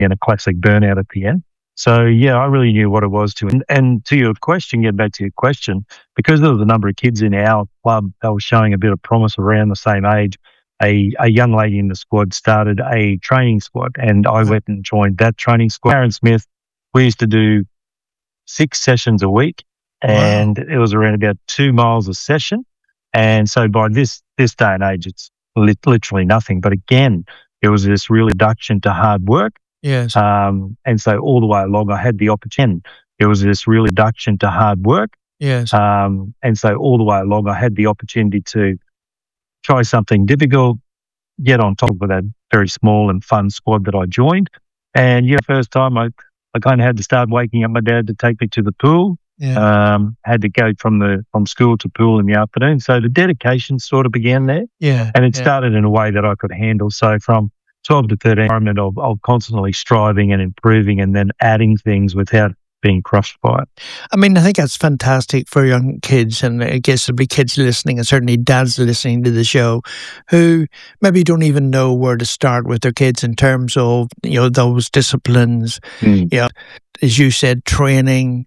and a classic burnout at the end. So yeah, I really knew what it was to. And to your question, getting back to your question, because there was a number of kids in our club that were showing a bit of promise around the same age, a young lady in the squad started a training squad, and I went and joined that training squad. Aaron Smith, we used to do 6 sessions a week, and it was around about 2 miles a session. And so by this day and age, it's literally nothing. But again, it was this real introduction to hard work. Yes. And so all the way along, I had the opportunity. It was this real introduction to hard work. Yes. And so all the way along, I had the opportunity to try something difficult, get on top of that very small and fun squad that I joined. And yeah, first time I kind of had to start waking up my dad to take me to the pool. Yeah. Had to go from school to pool in the afternoon. So the dedication sort of began there. Yeah. And it started in a way that I could handle. So from 12 to 13 environment of constantly striving and improving and then adding things without being crushed by it. I mean, I think that's fantastic for young kids, and I guess there'll be kids listening, and certainly dads listening to the show, who maybe don't even know where to start with their kids in terms of, those disciplines, as you said, training,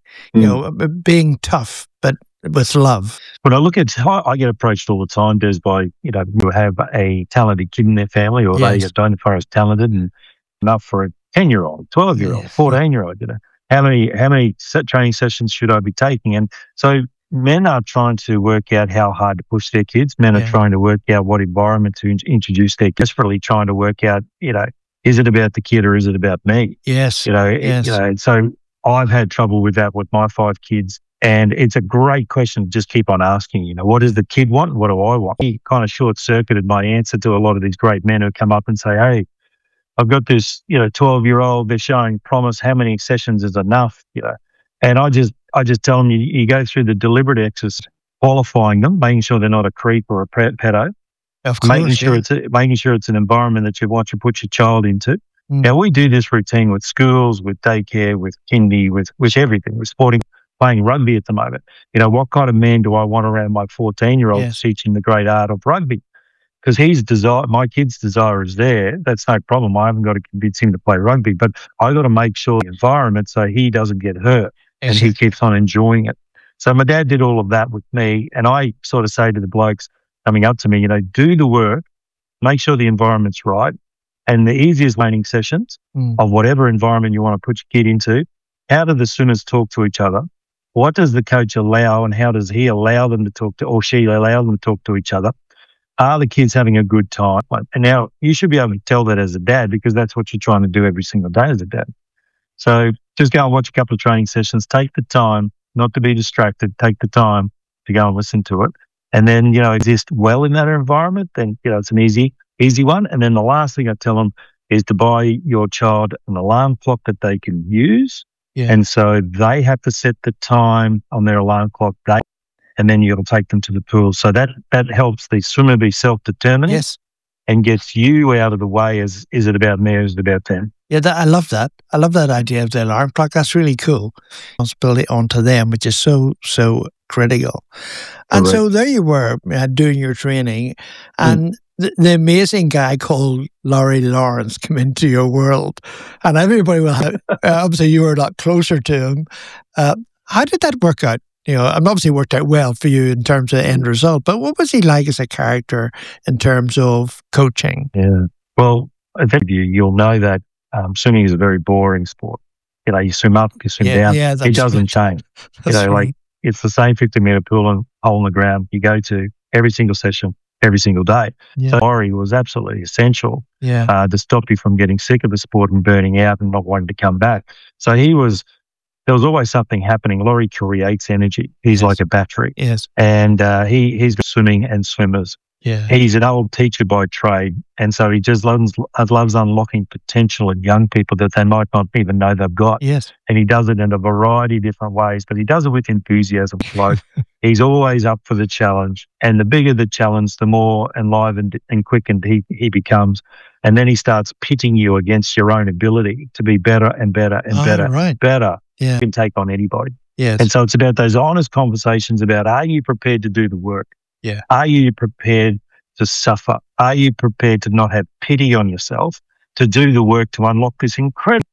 being tough, but with love. When I look at, I get approached all the time, Des, by, who have a talented kid in their family, or they identify as talented and enough for a 10-year-old, 12-year-old, 14-year-old, How many training sessions should I be taking? And so men are trying to work out how hard to push their kids. Men are trying to work out what environment to introduce their kids. Desperately trying to work out, is it about the kid or is it about me? Yes. And so I've had trouble with that with my 5 kids. And it's a great question to just keep on asking, what does the kid want? What do I want? He kind of short-circuited my answer to a lot of these great men who come up and say, hey, I've got this, 12-year-old, they're showing promise. How many sessions is enough? And I just tell them you go through the deliberate exercise, qualifying them, making sure they're not a creep or a pedo. Of course, making sure it's an environment that you want to put your child into. Now we do this routine with schools, with daycare, with kindy, with everything. We're playing rugby at the moment. What kind of man do I want around my 14-year-old teaching the great art of rugby? Because my kid's desire is there. That's no problem. I haven't got to convince him to play rugby, but I got to make sure the environment so he doesn't get hurt and he keeps on enjoying it. So my dad did all of that with me, and I sort of say to the blokes coming up to me, do the work, make sure the environment's right, and the easiest training sessions of whatever environment you want to put your kid into. How do the swimmers talk to each other? What does the coach allow, and how does he allow them to talk to, or she allow them to talk to each other? Are the kids having a good time? And now you should be able to tell that as a dad, because that's what you're trying to do every single day as a dad. So just go and watch a couple of training sessions. Take the time not to be distracted. Take the time to go and listen to it. And then, exist well in that environment. Then, it's an easy one. And then the last thing I tell them is to buy your child an alarm clock that they can use. Yeah. And so they have to set the time on their alarm clock date. And then you'll take them to the pool. So that helps the swimmer be self-determining and gets you out of the way. Is it about me or is it about them? Yeah, I love that. I love that idea of the alarm clock. That's really cool. Responsibility onto them, which is so critical. And so there you were doing your training, and the amazing guy called Laurie Lawrence came into your world, and everybody will have, obviously you were a lot closer to him. How did that work out? And obviously it worked out well for you in terms of the end result, but what was he like as a character in terms of coaching? Yeah. Well, I think you'll know that swimming is a very boring sport. You swim up, you swim down. Yeah, it doesn't change. It's the same 50-meter pool and hole in the ground you go to every single session, every single day. Yeah. So Laurie was absolutely essential to stop you from getting sick of the sport and burning out and not wanting to come back. So there was always something happening. Laurie creates energy. He's like a battery. Yes. And he's swimming and swimmers. Yeah. He's an old teacher by trade. And so he just loves unlocking potential in young people that they might not even know they've got. Yes. And he does it in a variety of different ways, but he does it with enthusiasm. He's always up for the challenge. And the bigger the challenge, the more enlivened and quickened he becomes. And then he starts pitting you against your own ability to be better and better and better. Yeah. You can take on anybody. Yes. And so it's about those honest conversations about, are you prepared to do the work? Yeah. Are you prepared to suffer? Are you prepared to not have pity on yourself to do the work to unlock this incredible